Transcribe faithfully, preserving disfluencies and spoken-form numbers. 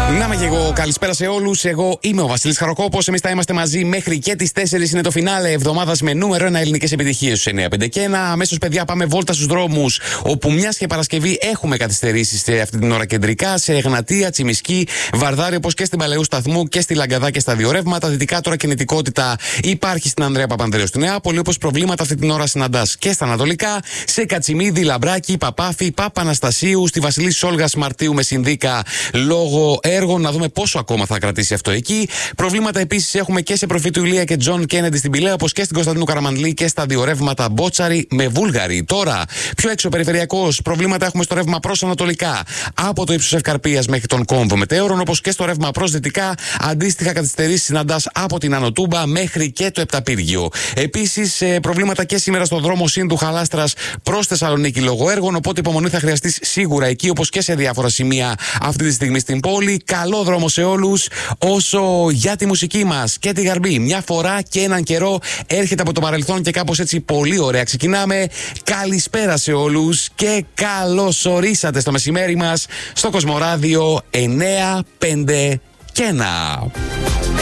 Να είμαι και εγώ. Καλησπέρα σε όλους. Εγώ είμαι ο Βασίλης Χαροκόπος. Εμείς θα είμαστε μαζί μέχρι και τις τέσσερις. Είναι το φινάλε εβδομάδας με νούμερο ένα ελληνικές επιτυχίες στους εννιά πέντε και ένα. Αμέσως, παιδιά, πάμε βόλτα στους δρόμους. Όπου μιας και Παρασκευή έχουμε καθυστερήσεις σε αυτή την ώρα κεντρικά. Σε Εγνατία, Τσιμισκή, Βαρδάρη, όπως και στην Παλαιού Σταθμού και στη Λαγκαδά και στα δύο ρεύματα. Δυτικά τώρα κινητικότητα υπάρχει στην Ανδρέα Παπανδρέου στη Νεάπολη. Όπως προβλήματα αυτή την ώρα συναντάς και στα Ανατολικά. Σε Κατσιμίδη, Λαμπράκη, Παπάφη, Παπαναστασίου, στη Βασιλής Όλγας Μαρτίου με συνδίκα λόγω έργων. Να δούμε πόσο ακόμα θα κρατήσει αυτό εκεί. Προβλήματα επίσης έχουμε και σε Προφήτου Ηλία και Τζον Κέννεντι στην Πηλαία, όπως και στην Κωνσταντίνου Καραμανλή και στα δύο ρεύματα Μπότσαρη με Βούλγαρη. Τώρα, πιο έξω περιφερειακός, προβλήματα έχουμε στο ρεύμα προς Ανατολικά. Από το ύψος Ευκαρπίας μέχρι τον Κόμβο Μετέωρων, όπως και στο ρεύμα προς Δυτικά. Αντίστοιχα καθυστερήσεις συναντάς από την Ανοτούμπα μέχρι και το Επταπύργιο. Επίσης, προβλήματα και σήμερα στο δρόμο Σύνδου Χαλάστρας προς Θεσσαλονίκη λόγω έργων, οπότε υπομονή θα χρειαστεί σίγουρα εκεί, όπως και σε διάφορα σημεία αυτή τη στιγμή στην πόλη. Καλό δρόμο σε όλους. Όσο για τη μουσική μας και τη Γαρμπή, μια φορά και έναν καιρό έρχεται από το παρελθόν και κάπως έτσι πολύ ωραία ξεκινάμε. Καλησπέρα σε όλους και καλώς ορίσατε στο μεσημέρι μας στο Κοσμοράδιο εννιά πέντε και ένα.